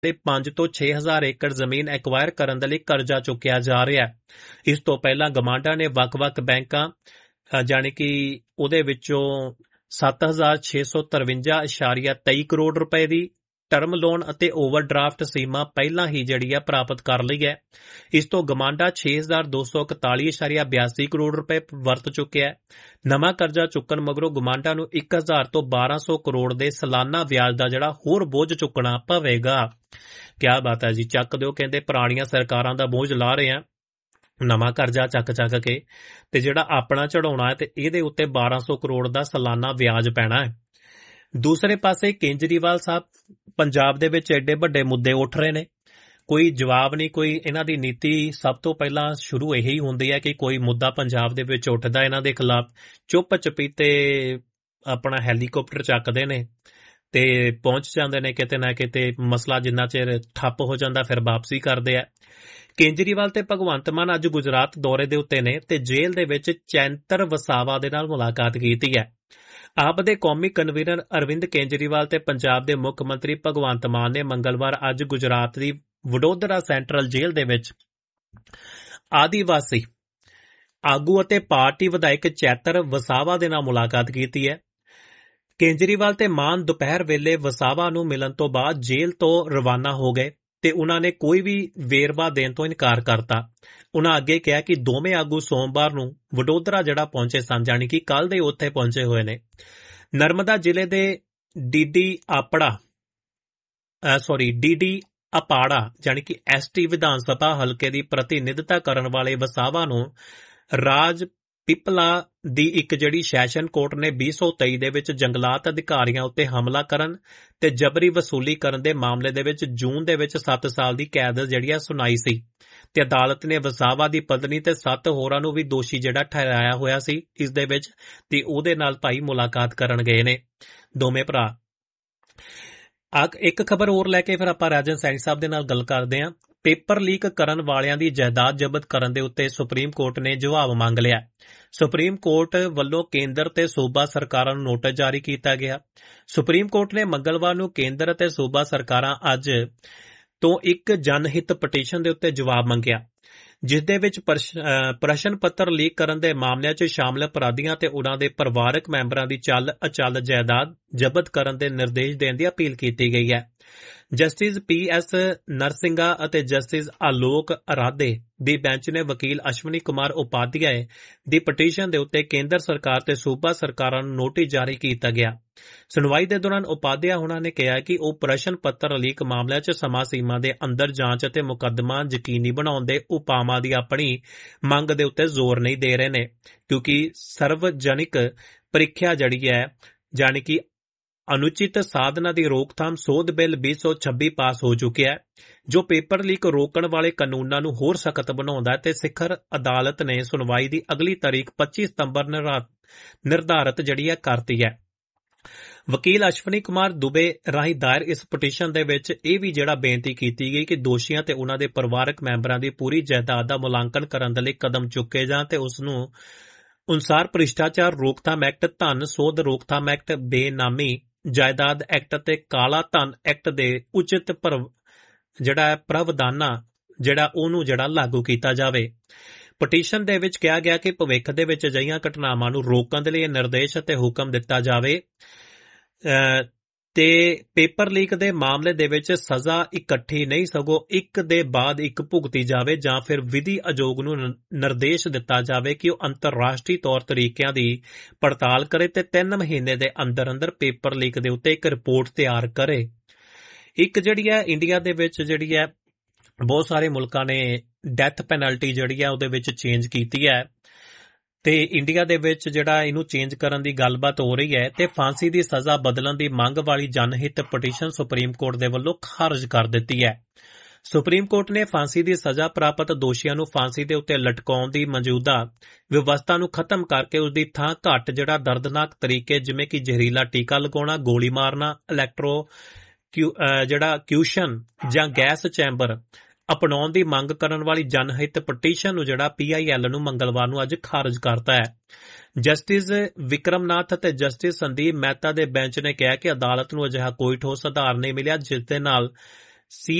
ਦੇ 5 ਤੋਂ 6,000 ਏਕੜ ਜ਼ਮੀਨ ਐਕਵਾਇਰ ਕਰਨ ਦੇ ਲਈ ਕਰਜ਼ਾ ਚੁੱਕਿਆ ਜਾ ਰਿਹਾ ਹੈ। ਇਸ ਤੋਂ ਪਹਿਲਾਂ ਗਮਾਡਾ ਨੇ ਵੱਖ-ਵੱਖ ਬੈਂਕਾਂ ਜਾਣੀ ਕਿ ਉਹਦੇ ਵਿੱਚੋਂ 7,653.23 ਕਰੋੜ ਰੁਪਏ ਦੀ ਟਰਮ ਲੋਨ ਅਤੇ ਓਵਰਡਰਾਫਟ ਸੀਮਾ ਪਹਿਲਾਂ ਹੀ ਜਿਹੜੀ ਹੈ ਪ੍ਰਾਪਤ ਕਰ ਲਈ ਹੈ। ਇਸ ਤੋਂ ਗਮਾਡਾ 6,241.82 ਕਰੋੜ ਰੁਪਏ ਵਰਤ ਚੁੱਕਿਆ ਹੈ। ਨਵਾਂ ਕਰਜ਼ਾ ਚੁੱਕਣ ਮਗਰੋਂ ਗਮਾਡਾ ਨੂੰ 1,000 ਤੋਂ 1,200 ਕਰੋੜ ਦੇ ਸਾਲਾਨਾ ਵਿਆਜ ਦਾ ਜਿਹੜਾ ਹੋਰ ਬੋਝ ਚੁੱਕਣਾ ਪਵੇਗਾ। ਕਿਆ ਬਾਤ ਹੈ ਜੀ, ਚੱਕ ਦਿਓ, ਕਹਿੰਦੇ ਪੁਰਾਣੀਆਂ ਸਰਕਾਰਾਂ ਦਾ ਬੋਝ ਲਾ ਰਹੇ ਆ, ਨਵਾਂ ਕਰਜ਼ਾ ਚੱਕ ਕੇ ਤੇ ਜਿਹੜਾ ਆਪਣਾ ਚੜਾਉਣਾ ਹੈ ਤੇ ਇਹਦੇ ਉੱਤੇ 1,200 ਕਰੋੜ ਦਾ ਸਾਲਾਨਾ ਵਿਆਜ ਪੈਣਾ ਹੈ। ਦੂਸਰੇ ਪਾਸੇ ਕੇਜਰੀਵਾਲ ਸਾਹਿਬ ਪੰਜਾਬ ਦੇ ਵਿੱਚ ਐਡੇ ਵੱਡੇ ਮੁੱਦੇ ਉੱਠ ਰਹੇ ਨੇ, ਕੋਈ ਜਵਾਬ ਨਹੀਂ, ਕੋਈ ਇਹਨਾਂ ਦੀ ਨੀਤੀ ਸਭ ਤੋਂ ਪਹਿਲਾਂ ਸ਼ੁਰੂ ਇਹੀ ਹੁੰਦੀ ਹੈ ਕਿ ਕੋਈ ਮੁੱਦਾ ਪੰਜਾਬ ਦੇ ਵਿੱਚ ਉੱਠਦਾ ਇਹਨਾਂ ਦੇ ਖਿਲਾਫ ਚੁੱਪ ਚਪੀਤੇ ਆਪਣਾ ਹੈਲੀਕਾਪਟਰ ਚੱਕਦੇ ਨੇ ਤੇ ਪਹੁੰਚ ਜਾਂਦੇ ਨੇ ਕਿਤੇ ਨਾ ਕਿਤੇ, ਮਸਲਾ ਜਿੰਨਾ ਚਿਰ ਠੱਪ ਹੋ ਜਾਂਦਾ ਫਿਰ ਵਾਪਸੀ ਕਰਦੇ ਆ। ਕੇਜਰੀਵਾਲ ਤੇ ਭਗਵੰਤ ਮਾਨ ਅੱਜ ਗੁਜਰਾਤ ਦੌਰੇ ਦੇ ਉੱਤੇ ਨੇ ਤੇ ਜੇਲ੍ਹ ਦੇ ਵਿੱਚ ਚੈਂਤਰ ਵਸਾਵਾ ਦੇ ਨਾਲ ਮੁਲਾਕਾਤ ਕੀਤੀ ਹੈ। ਆਪ ਦੇ ਕੌਮੀ ਕਨਵੀਨਰ ਅਰਵਿੰਦ ਕੇਜਰੀਵਾਲ ਤੇ ਪੰਜਾਬ ਦੇ ਮੁੱਖ ਮੰਤਰੀ ਭਗਵੰਤ ਮਾਨ ਨੇ ਮੰਗਲਵਾਰ ਅੱਜ ਗੁਜਰਾਤ ਦੀ ਵਡੋਦਰਾ ਸੈਂਟਰਲ ਜੇਲ੍ਹ ਦੇ ਵਿੱਚ ਆਦੀਵਾਸੀ ਆਗੂ ਅਤੇ ਪਾਰਟੀ ਵਿਧਾਇਕ ਚੈਤਰ ਵਸਾਵਾ ਦੇ ਨਾਲ ਮੁਲਾਕਾਤ ਕੀਤੀ ਹੈ। ਕੇਜਰੀਵਾਲ ਤੇ ਮਾਨ ਦੁਪਹਿਰ ਵੇਲੇ ਵਸਾਵਾ ਨੂੰ ਮਿਲਣ ਤੋਂ ਬਾਅਦ ਜੇਲ੍ਹ ਤੋਂ ਰਵਾਨਾ ਹੋ ਗਏ ਤੇ ਉਨ੍ਹਾਂ ਨੇ ਕੋਈ ਵੀ ਵੇਰਵਾ ਦੇਣ ਤੋਂ ਇਨਕਾਰ ਕਰਤਾ। ਉਨ੍ਹਾਂ ਅੱਗੇ ਕਿਹਾ ਕਿ ਦੋਵੇਂ ਆਗੂ ਸੋਮਵਾਰ ਨੂੰ ਵਡੋਦਰਾ ਜਿਹੜਾ ਪਹੁੰਚੇ ਸਨ, ਜਾਣੀ ਕਿ ਕੱਲ ਦੇ ਉੱਥੇ ਪਹੁੰਚੇ ਹੋਏ ਨੇ। ਨਰਮਦਾ ਜ਼ਿਲ੍ਹੇ ਦੇ ਡੀਡੀ ਅਪਾੜਾ ਜਾਣੀ ਕਿ ਐਸਟੀ ਵਿਧਾਨ ਸਭਾ ਹਲਕੇ ਦੀ ਪ੍ਰਤੀਨਿਧਤਾ ਕਰਨ ਵਾਲੇ ਵਸਾਵਾ ਨੂੰ ਰਾਜ ਪਿਪਲਾ ਦੀ ਇੱਕ ਜਿਹੜੀ ਸੈਸ਼ਨ ਕੋਰਟ ਨੇ 2023 ਦੇ ਵਿੱਚ ਜੰਗਲਾਤ ਅਧਿਕਾਰੀਆਂ ਉੱਤੇ ਹਮਲਾ ਕਰਨ ਤੇ ਜਬਰੀ ਵਸੂਲੀ ਕਰਨ ਦੇ ਮਾਮਲੇ ਦੇ ਵਿੱਚ ਜੂਨ ਦੇ ਵਿੱਚ 7 ਸਾਲ ਦੀ ਕੈਦ ਜਿਹੜੀ ਸੁਣਾਈ ਸੀ ਤੇ ਅਦਾਲਤ ਨੇ ਵਸਾਵਾ ਦੀ ਪਤਨੀ ਤੇ 7 ਹੋਰਾਂ ਨੂੰ ਵੀ ਦੋਸ਼ੀ ਜਿਹੜਾ ਠਹਿਰਾਇਆ ਹੋਇਆ ਸੀ ਇਸ ਦੇ ਵਿੱਚ, ਤੇ ਉਹਦੇ ਨਾਲ ਭਾਈ ਮੁਲਾਕਾਤ ਕਰਨ ਗਏ ਨੇ ਦੋਵੇਂ ਭਰਾ। ਇੱਕ ਖਬਰ ਹੋਰ ਲੈ ਕੇ ਫਿਰ ਆਪਾਂ ਰਾਜਨ ਸੈਣੀ ਸਾਹਿਬ ਦੇ ਨਾਲ ਗੱਲ ਕਰਦੇ ਹਾਂ। ਪੇਪਰ ਲੀਕ ਕਰਨ ਵਾਲਿਆਂ ਦੀ ਜਾਇਦਾਦ ਜ਼ਬਤ ਕਰਨ ਦੇ ਉੱਤੇ ਸੁਪਰੀਮ ਕੋਰਟ ਨੇ ਜਵਾਬ ਮੰਗ ਲਿਆ। ਸੁਪਰੀਮ ਕੋਰਟ ਵੱਲੋਂ ਕੇਂਦਰ ਤੇ ਸੂਬਾ ਸਰਕਾਰਾਂ ਨੂੰ ਨੋਟਿਸ ਜਾਰੀ ਕੀਤਾ ਗਿਆ। ਸੁਪਰੀਮ ਕੋਰਟ ਨੇ ਮੰਗਲਵਾਰ ਨੂੰ ਕੇਂਦਰ ਅਤੇ ਸੂਬਾ ਸਰਕਾਰਾਂ ਅੱਜ ਤੋਂ ਇੱਕ ਜਨਹਿਤ ਪਟੀਸ਼ਨ ਦੇ ਉੱਤੇ ਜਵਾਬ ਮੰਗਿਆ, ਜਿਸ ਦੇ ਵਿੱਚ ਪ੍ਰਸ਼ਨ ਪੱਤਰ ਲੀਕ ਕਰਨ ਦੇ ਮਾਮਲਿਆਂ 'ਚ ਸ਼ਾਮਲ ਅਪਰਾਧੀਆਂ ਤੇ ਉਨ੍ਹਾਂ ਦੇ ਪਰਿਵਾਰਕ ਮੈਂਬਰਾਂ ਦੀ ਅਚਲ ਜਾਇਦਾਦ ਜ਼ਬਤ ਕਰਨ ਦੇ ਨਿਰਦੇਸ਼ ਦੇਣ ਦੀ ਅਪੀਲ ਕੀਤੀ ਗਈ ਹੈ। ਜਸਟਿਸ PS ਨਰਸਿੰਘਾ ਅਤੇ ਜਸਟਿਸ ਆਲੋਕ ਅਰਾਧੇ ਦੀ ਬੈਂਚ ਨੇ ਵਕੀਲ ਅਸ਼ਵਨੀ ਕੁਮਾਰ ਉਪਾਧਿਆਏ ਦੀ ਪਟੀਸ਼ਨ ਦੇ ਉੱਤੇ ਕੇਂਦਰ ਸਰਕਾਰ ਤੇ ਸੂਬਾ ਸਰਕਾਰਾਂ ਨੂੰ ਨੋਟਿਸ ਜਾਰੀ ਕੀਤਾ ਗਿਆ। ਸੁਣਵਾਈ ਦੇ ਦੌਰਾਨ ਉਪਾਧਿਆ ਉਹਨਾਂ ਨੇ ਕਿਹਾ ਕਿ ਉਹ ਪ੍ਰਸ਼ਨ ਪੱਤਰ ਲੀਕ ਮਾਮਲਿਆਂ 'ਚ ਸਮਾਂ ਸੀਮਾ ਦੇ ਅੰਦਰ ਜਾਂਚ ਅਤੇ ਮੁਕੱਦਮਾ ਯਕੀਨੀ ਬਣਾਉਣ ਦੇ ਉਪਾਵਾਂ ਦੀ ਆਪਣੀ ਮੰਗ ਦੇ ਉੱਤੇ ਜ਼ੋਰ ਨਹੀਂ ਦੇ ਰਹੇ ਨੇ, ਕਿਉਂਕਿ ਸਰਵਜਨਿਕ ਪ੍ਰੀਖਿਆ ਜਿਹੜੀ ਹੈ ਜਾਣੀ ਕਿ ਅਨੁਚਿਤ ਸਾਧਨਾ ਦੀ ਰੋਕਥਾਮ ਸੋਧ ਬਿੱਲ 2026 ਪਾਸ ਹੋ ਚੁੱਕਿਆ ਹੈ, ਜੋ ਪੇਪਰ ਲੀਕ ਰੋਕਣ ਵਾਲੇ ਕਾਨੂੰਨਾਂ ਨੂੰ ਹੋਰ ਸਖਤ ਬਣਾਉਂਦਾ ਹੈ ਤੇ ਸਿਖਰ ਅਦਾਲਤ ਨੇ ਸੁਣਵਾਈ ਦੀ ਅਗਲੀ ਤਾਰੀਖ 25 ਸਤੰਬਰ ਨਿਰਧਾਰਤ ਜਿਹੜੀ ਹੈ ਕਰਤੀ ਹੈ। ਵਕੀਲ ਅਸ਼ਵਨੀ ਕੁਮਾਰ ਦੁਬੇ ਰਾਹੀਂ ਦਾਇਰ ਇਸ ਪਟੀਸ਼ਨ ਦੇ ਵਿੱਚ ਇਹ ਵੀ ਜਿਹੜਾ ਬੇਨਤੀ ਕੀਤੀ ਗਈ ਕਿ ਦੋਸ਼ੀਆਂ ਤੇ ਉਹਨਾਂ ਦੇ ਪਰਿਵਾਰਕ ਮੈਂਬਰਾਂ ਦੀ ਪੂਰੀ ਜਾਇਦਾਦ ਦਾ ਮੁਲਾਂਕਣ ਕਰਨ ਦੇ ਲਈ ਕਦਮ ਚੁੱਕੇ ਜਾਣ ਤੇ ਉਸ ਨੂੰ ਅਨੁਸਾਰ ਭ੍ਰਿਸ਼ਟਾਚਾਰ ਰੋਕਥਾਮ ਐਕਟ, ਧਨ ਸੋਧ ਰੋਕਥਾਮ ਐਕਟ, ਬੇਨਾਮੀ ਜਾਇਦਾਦ ਐਕਟ ਅਤੇ ਕਾਲਾ ਧਨ ਐਕਟ ਦੇ ਉਚਿਤ ਪ੍ਰਾਵਧਾਨਾਂ ਉਹਨੂੰ ਲਾਗੂ ਕੀਤਾ ਜਾਵੇ। ਪਟੀਸ਼ਨ ਦੇ ਵਿੱਚ ਕਿਹਾ ਗਿਆ ਕਿ ਭਵਿੱਖ ਦੇ ਵਿੱਚ ਅਜਿਹੀਆਂ ਘਟਨਾਵਾਂ ਨੂੰ ਰੋਕਣ ਦੇ ਲਈ ਨਿਰਦੇਸ਼ ਅਤੇ ਹੁਕਮ ਦਿੱਤਾ ਜਾਵੇ ਤੇ ਪੇਪਰ ਲੀਕ ਦੇ ਮਾਮਲੇ ਦੇ ਵਿੱਚ ਸਜ਼ਾ ਇਕੱਠੀ ਨਹੀਂ ਸਗੋਂ ਇੱਕ ਦੇ ਬਾਅਦ ਇੱਕ ਭੁਗਤੀ ਜਾਵੇ ਜਾਂ ਫਿਰ ਵਿਧੀ ਆਯੋਗ ਨੂੰ ਨਿਰਦੇਸ਼ ਦਿੱਤਾ ਜਾਵੇ ਕਿ ਉਹ ਅੰਤਰਰਾਸ਼ਟਰੀ ਤੌਰ ਤਰੀਕਿਆਂ ਦੀ ਪੜਤਾਲ ਕਰੇ ਤੇ 3 ਮਹੀਨੇ ਦੇ ਅੰਦਰ ਪੇਪਰ ਲੀਕ ਦੇ ਉੱਤੇ ਇੱਕ ਰਿਪੋਰਟ ਤਿਆਰ ਕਰੇ। ਇੱਕ ਜਿਹੜੀ ਹੈ ਇੰਡੀਆ ਦੇ ਵਿੱਚ ਜਿਹੜੀ ਹੈ ਬਹੁਤ ਸਾਰੇ ਮੁਲਕਾਂ ਨੇ ਡੈਥ ਪੈਨਲਟੀ ਜਿਹੜੀ ਹੈ ਉਹਦੇ ਵਿੱਚ ਚੇਂਜ ਕੀਤੀ ਹੈ ਤੇ ਇੰਡੀਆ ਦੇ ਵਿੱਚ ਜਿਹੜਾ ਇਹਨੂੰ ਚੇਂਜ ਕਰਨ ਦੀ ਗੱਲਬਾਤ ਹੋ ਰਹੀ ਹੈ ਤੇ ਫਾਂਸੀ ਦੀ ਸਜ਼ਾ ਬਦਲਣ ਦੀ ਮੰਗ ਵਾਲੀ ਜਨਹਿਤ ਪਟੀਸ਼ਨ ਸੁਪਰੀਮ ਕੋਰਟ ਦੇ ਵੱਲੋਂ ਖਾਰਜ ਕਰ ਦਿੱਤੀ ਹੈ। ਸੁਪਰੀਮ ਕੋਰਟ ਨੇ ਫਾਂਸੀ ਦੀ ਸਜ਼ਾ ਪ੍ਰਾਪਤ ਦੋਸ਼ੀਆਂ ਨੂੰ ਫਾਂਸੀ ਦੇ ਉੱਤੇ ਲਟਕਾਉਣ ਦੀ ਮੌਜੂਦਾ ਵਿਵਸਥਾ ਨੂੰ ਖਤਮ ਕਰਕੇ ਉਸ ਦੀ ਥਾਂ ਘੱਟ ਦਰਦਨਾਕ ਤਰੀਕੇ ਜਿਵੇਂ ਕਿ ਜ਼ਹਿਰੀਲਾ ਟੀਕਾ ਲਗਾਉਣਾ, ਗੋਲੀ ਮਾਰਨਾ, ਕਿਊਸ਼ਨ ਜਾਂ ਗੈਸ ਚੈਂਬਰ ਅਪਣਾਉਣ ਦੀ ਮੰਗ ਕਰਨ ਵਾਲੀ ਜਨਹਿਤ ਪਟੀਸ਼ਨ ਨੂੰ PIL ਨੂੰ ਮੰਗਲਵਾਰ ਨੂੰ ਅੱਜ ਖਾਰਜ ਕਰਤਾ ਹੈ। ਜਸਟਿਸ ਵਿਕਰਮਨਾਥ ਅਤੇ ਜਸਟਿਸ ਸੰਦੀਪ ਮਹਿਤਾ ਦੇ ਬੈਂਚ ਨੇ ਕਿਹਾ ਕਿ ਅਦਾਲਤ ਨੂੰ ਅਜਿਹਾ ਕੋਈ ਠੋਸ ਆਧਾਰ ਨਹੀਂ ਮਿਲਿਆ ਜਿਸ ਦੇ ਨਾਲ ਸੀ